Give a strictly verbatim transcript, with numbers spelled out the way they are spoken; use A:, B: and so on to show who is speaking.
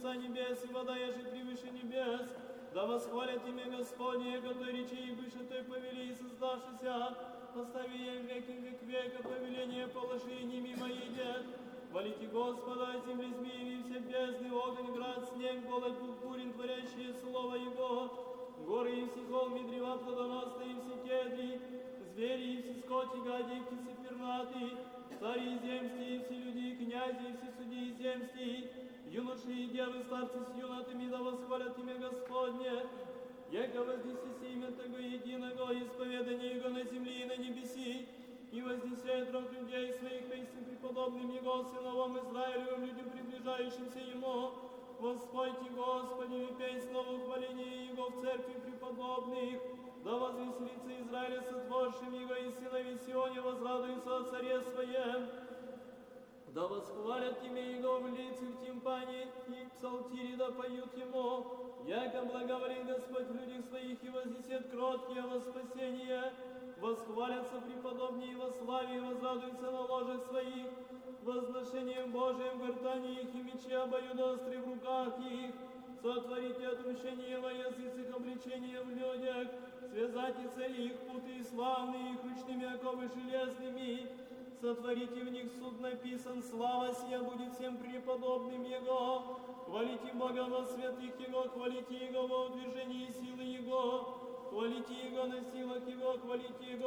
A: небеса небес, и вода еже превыше небес. Да восхвалят имя Господне, который речи и выше той повели и создавшися. Постави ей веки век века, повеление положи, не мимо идет. Хвалите Господа, земли змеи, все бездны, огонь, град, снег, голод, бурин, творящие слово Его. Горы и все холмы, древа плодоносные, и все кедри, звери и все скоти, гади, и птицы пернатые, цари земские, и все люди, князи, и все судьи земские, юноши и девы, старцы с юнатами, да восхвалят имя Господне. Яко вознесись имя Того единого, исповедание Его на земле и на небеси, и вознесет род людей своих песнь преподобным Его, сыновом Израилевым, людям, приближающимся Ему. Воспойте Господи, и пей слово хваления Его в церкви преподобных. Да возвеселится Израиля сотворшим Его, и сынови Сионе возрадуются о царе Своем. Да восхвалят имя Его в лице, в тимпане и псалтире, да поют Ему. Яко благоволит Господь в людях Своих, и вознесет кроткие во спасение. Восхвалятся преподобнее во славе, и возрадуются на ложах Своих. Возношением Божиим в гортани их, и мечи обоюдоостры в руках их. Сотворите отмщение во языцах, обличение в людях. Связайте цари их путы и славные, их ручными оковы железными. Сотворите в них суд написан, слава сия будет всем преподобным Его. Хвалите Бога во святых Его, хвалите Его во движении силы Его. Хвалите Его на силах Его, хвалите Его